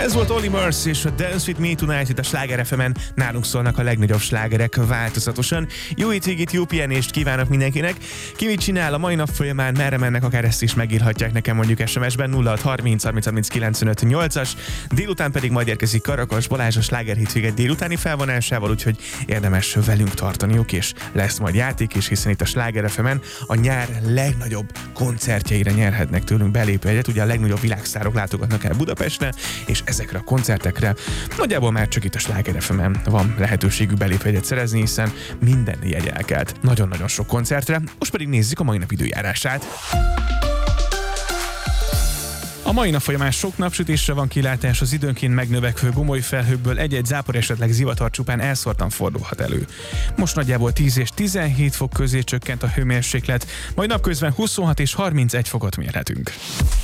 Ez volt Olly Murs és a Dance With Me Tonight itt a Sláger FM-en. Nálunk szólnak a legnagyobb slágerek változatosan. Jó hétvégét, jó pihenést kívánok mindenkinek. Ki mit csinál a mai nap folyamán, merre mennek, akár ezt is megírhatják nekem mondjuk SMS-ben 0630 30 30 95 8-as. Délután pedig majd érkezik Karakas Balázs a Sláger hétvége délutáni felvonásával, úgyhogy érdemes velünk tartaniuk, és lesz majd játék is, hiszen itt a Sláger FM-en a nyár legnagyobb koncertjeire nyerhetnek tőlünk belépőjegyet. Ugye a legnagyobb világsztárok látogatnak el Budapestre, és ezekre a koncertekre nagyjából már csak itt a Sláger FM-en van lehetőségük belépőjegyet szerezni, hiszen minden jegy elkelt. Nagyon-nagyon sok koncertre. Most pedig nézzük a mai nap időjárását. A mai nap folyamán sok napsütésre van kilátás, az időnként megnövekvő gomoly felhőkből egy-egy zápor, esetleg zivatar csupán elszórtan fordulhat elő. Most nagyjából 10 és 17 fok közé csökkent a hőmérséklet, majd napközben 26 és 31 fokot mérhetünk.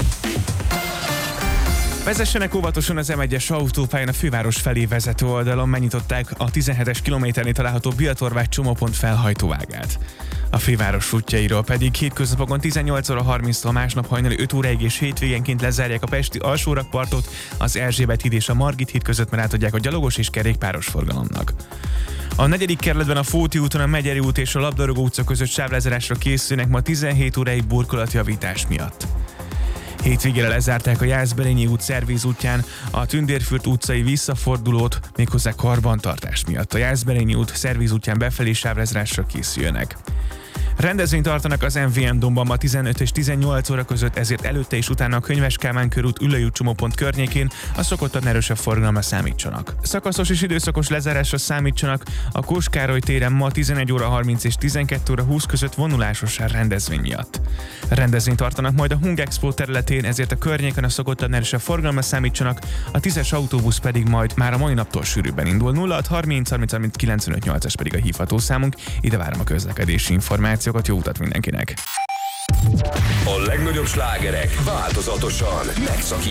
Vezessenek óvatosan az M1-es autópályán a főváros felé vezető oldalon, megnyitották a 17-es kilométernél található Biatorvágy csomópont felhajtóágát. A főváros útjairól pedig hétköznapokon 18 óra 30-tól másnap hajnali 5 óráig és hétvégenként lezárják a pesti alsórakpartot, az Erzsébet híd és a Margit híd között, mert átadják a gyalogos és kerékpáros forgalomnak. A 4. kerületben a Fóti úton, a Megyeri út és a Labdarúgó utca között sávlezárásra készülnek ma 17 óráig burkolatjavítás miatt. Hétvégére lezárták a Jászberényi út Szervíz útján a Tündérfürt utcai visszafordulót, méghozzá karbantartás miatt. A Jászberényi út Szervíz útján befelé sávlezárásra készüljenek. Rendezvényt tartanak az MVM Domban ma 15 és 18 óra között, ezért előtte és utána a Könyves Kálmán körút Üllői út csomópont környékén a szokottan erősebb forgalomra számítsanak. Szakaszos és időszakos lezárásra számítsanak a Kós Károly téren ma 11 óra 30 és 12 óra 20 között vonulásos rendezvény miatt. Rendezvényt tartanak majd a Hung Expo területén, ezért a környéken a szokottan erősebb forgalomra számítsanak, a 10-es autóbusz pedig majd már a mai naptól sűrűbben indul. 0630 30 30 95 8-as pedig a hívható számunk, ide várom a közlekedési információkat, jó utat mindenkinek! A legnagyobb slágerek változatosan megszakítottak.